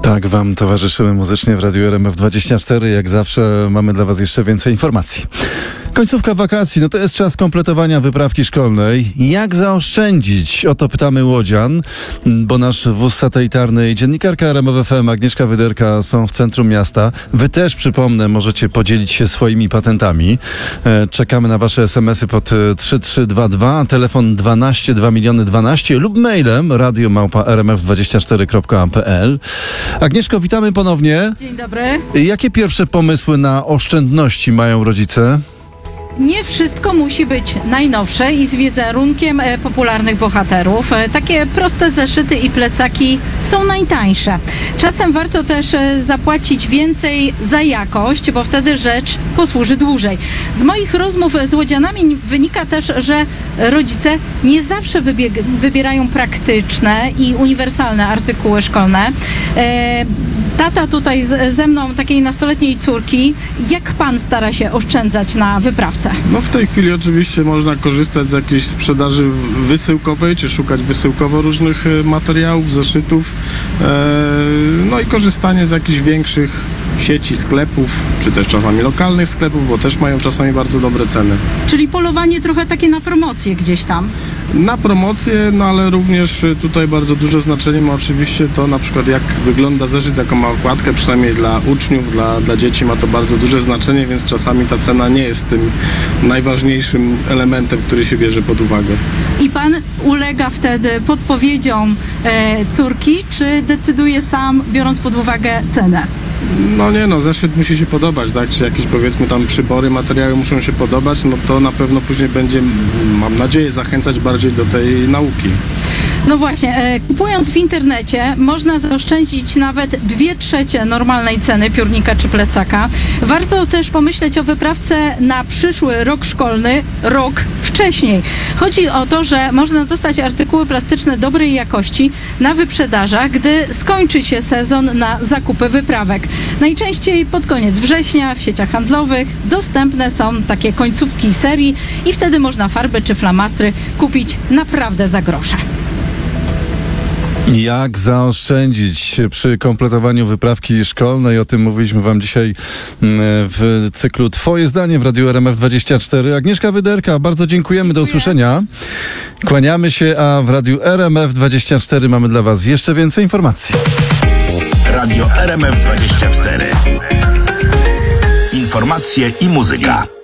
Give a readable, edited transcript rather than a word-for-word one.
Tak wam towarzyszymy muzycznie w Radiu RMF24. Jak zawsze mamy dla was jeszcze więcej informacji. Końcówka wakacji, no to jest czas kompletowania wyprawki szkolnej. Jak zaoszczędzić? O to pytamy łodzian, bo nasz wóz satelitarny i dziennikarka RMF FM Agnieszka Wyderka są w centrum miasta. Wy też, przypomnę, możecie podzielić się swoimi patentami. Czekamy na wasze SMS-y pod 3322, telefon 12 2 miliony 12 lub mailem radio@rmf24.pl. Agnieszko, witamy ponownie. Dzień dobry. Jakie pierwsze pomysły na oszczędności mają rodzice? Nie wszystko musi być najnowsze i z wizerunkiem popularnych bohaterów. Takie proste zeszyty i plecaki są najtańsze. Czasem warto też zapłacić więcej za jakość, bo wtedy rzecz posłuży dłużej. Z moich rozmów z łodzianami wynika też, że rodzice nie zawsze wybierają praktyczne i uniwersalne artykuły szkolne. Tata tutaj ze mną, takiej nastoletniej córki, jak pan stara się oszczędzać na wyprawce? No w tej chwili oczywiście można korzystać z jakiejś sprzedaży wysyłkowej, czy szukać wysyłkowo różnych materiałów, zeszytów, no i korzystanie z jakichś większych sieci sklepów, czy też czasami lokalnych sklepów, bo też mają czasami bardzo dobre ceny. Czyli polowanie trochę takie na promocje gdzieś tam? Na promocję, no ale również tutaj bardzo duże znaczenie ma oczywiście to, na przykład jak wygląda zeszyt, jaką ma okładkę, przynajmniej dla uczniów, dla dzieci ma to bardzo duże znaczenie, więc czasami ta cena nie jest tym najważniejszym elementem, który się bierze pod uwagę. I pan ulega wtedy podpowiedziom córki, czy decyduje sam, biorąc pod uwagę cenę? No nie, no zeszyt musi się podobać, tak? Czy jakieś, powiedzmy, tam przybory, materiały muszą się podobać, no to na pewno później będzie, mam nadzieję, zachęcać bardziej do tej nauki. No właśnie, kupując w internecie można zaoszczędzić nawet 2/3 normalnej ceny piórnika czy plecaka. Warto też pomyśleć o wyprawce na przyszły rok szkolny, rok wcześniej. Chodzi o to, że można dostać artykuły plastyczne dobrej jakości na wyprzedażach, gdy skończy się sezon na zakupy wyprawek. Najczęściej pod koniec września w sieciach handlowych dostępne są takie końcówki serii i wtedy można farby czy flamastry kupić naprawdę za grosze. Jak zaoszczędzić przy kompletowaniu wyprawki szkolnej? O tym mówiliśmy wam dzisiaj w cyklu Twoje zdanie w Radiu RMF24. Agnieszka Wyderka, bardzo dziękujemy. Do usłyszenia. Kłaniamy się, a w Radiu RMF24 mamy dla was jeszcze więcej informacji. Radio RMF24. Informacje i muzyka.